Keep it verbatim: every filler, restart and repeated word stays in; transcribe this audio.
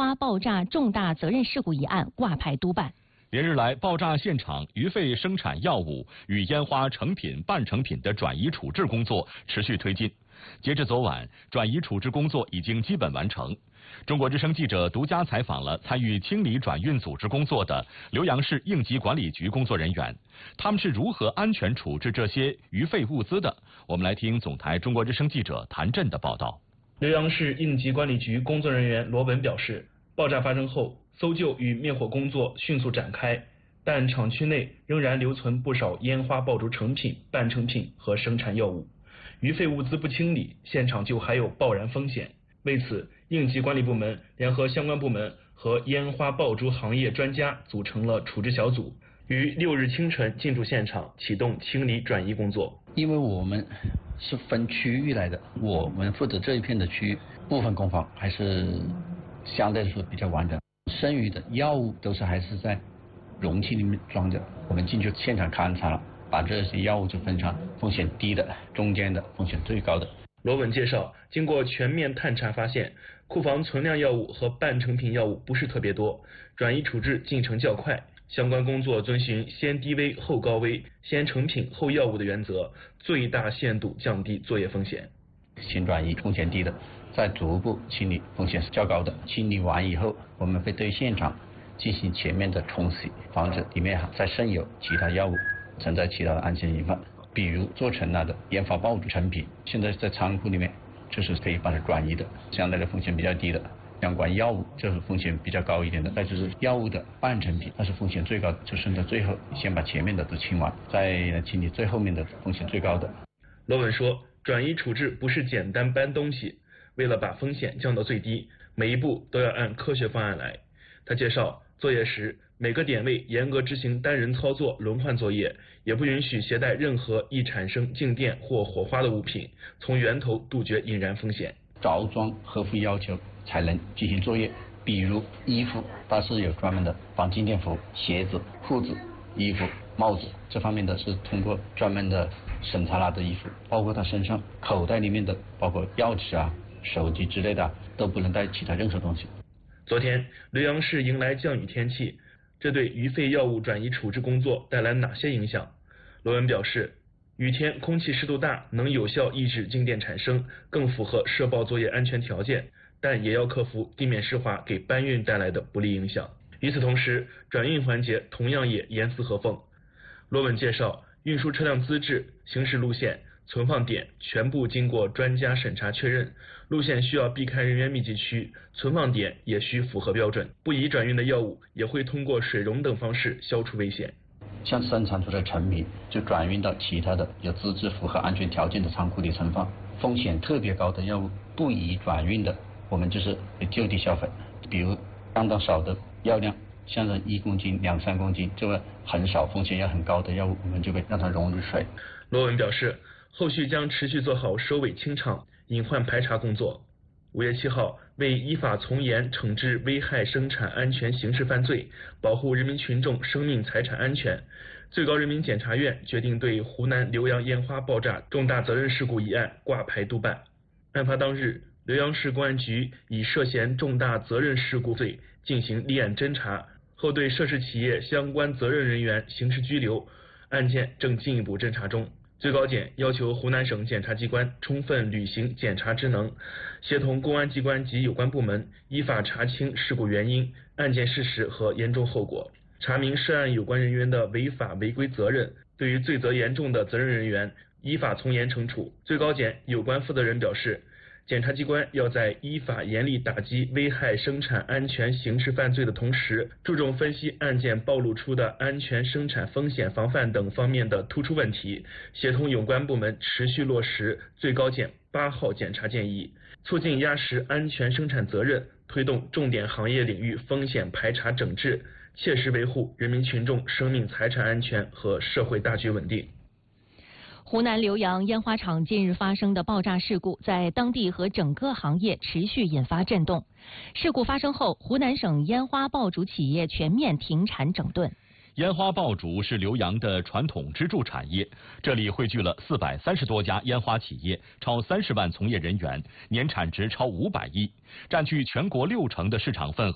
花爆炸重大责任事故一案挂牌督办。 连日来，爆炸现场余废生产药物与烟花成品、半成品的转移处置工作持续推进。截至昨晚，转移处置工作已经基本完成。中国之声记者独家采访了参与清理转运组织工作的浏阳市应急管理局工作人员，他们是如何安全处置这些余废物资的？我们来听总台中国之声记者谭震的报道。 浏阳市应急管理局工作人员罗文表示，爆炸发生后，搜救与灭火工作迅速展开，但厂区内仍然留存不少烟花爆竹成品、半成品和生产药物，余废物资不清理，现场就还有爆燃风险。为此，应急管理部门联合相关部门和烟花爆竹行业专家组成了处置小组，于六日清晨进驻现场，启动清理转移工作。 因为我们是分区域来的，我们负责这一片的区域，部分工坊还是相对来说比较完整，剩余的药物都是还是在容器里面装着。我们进去现场勘察了，把这些药物就分成风险低的、中间的、风险最高的。 罗文介绍，经过全面探查发现，库房存量药物和半成品药物不是特别多，转移处置进程较快。相关工作遵循先低危后高危、先成品后药物的原则，最大限度降低作业风险。 先转移风险低的，再逐步清理风险较高的。清理完以后，我们会对现场进行全面的冲洗，防止里面再渗有其他药物，存在其他的安全隐患。比如做成了的烟花爆竹成品，现在在仓库里面，这是可以把它转移的，相对的风险比较低的。相关药物这是风险比较高一点的，再就是药物的半成品，那是风险最高的，就剩到最后先把前面的都清完，再清理最后面的风险最高的。 罗文说，转移处置不是简单搬东西，为了把风险降到最低，每一步都要按科学方案来。他介绍，作业时每个点位严格执行单人操作轮换作业，也不允许携带任何易产生静电或火花的物品，从源头杜绝引燃风险。 着装合乎要求才能进行作业，比如衣服，它是有专门的防静电服；鞋子、裤子、衣服、帽子，这方面的是通过专门的审查拿的衣服，包括他身上口袋里面的，包括钥匙啊、手机之类的，都不能带其他任何东西。 昨天，浏阳市迎来降雨天气，这对余废药物转移处置工作带来哪些影响？罗文表示，雨天空气湿度大，能有效抑制静电产生，更符合涉爆作业安全条件，但也要克服地面湿滑给搬运带来的不利影响。与此同时，转运环节同样也严丝合缝。罗文介绍，运输车辆资质、行驶路线、存放点全部经过专家审查确认，路线需要避开人员密集区，存放点也需符合标准，不宜转运的药物也会通过水溶等方式消除危险。 像生产出的成品就转运到其他的有资质符合安全条件的仓库里存放，风险特别高的药物不宜转运的，我们就是就地销毁。比如相当少的药量，像是一公斤、两三公斤，这个很少风险要很高的药物，我们就会让它溶入水。 罗文表示，后续将持续做好收尾清场、隐患排查工作。五月七号，为依法从严惩治危害生产安全刑事犯罪，保护人民群众生命财产安全，最高人民检察院决定对湖南浏阳烟花爆炸重大责任事故一案挂牌督办。案发当日，浏阳市公安局以涉嫌重大责任事故罪进行立案侦查，后对涉事企业相关责任人员刑事拘留，案件正进一步侦查中。最高检要求湖南省检察机关充分履行检察职能，协同公安机关及有关部门依法查清事故原因、案件事实和严重后果，查明涉案有关人员的违法违规责任，对于罪责严重的责任人员依法从严惩处。最高检有关负责人表示，检察机关要在依法严厉打击危害生产安全刑事犯罪的同时，注重分析案件暴露出的安全生产风险防范等方面的突出问题，协同有关部门持续落实最高检八号检察建议，促进压实安全生产责任，推动重点行业领域风险排查整治，切实维护人民群众生命财产安全和社会大局稳定。 湖南浏阳烟花厂近日发生的爆炸事故，在当地和整个行业持续引发震动。事故发生后，湖南省烟花爆竹企业全面停产整顿。 烟花爆竹是浏阳的传统支柱产业，这里汇聚了四百三十多家烟花企业，超三十万从业人员，年产值超五百亿，占据全国六成的市场份额。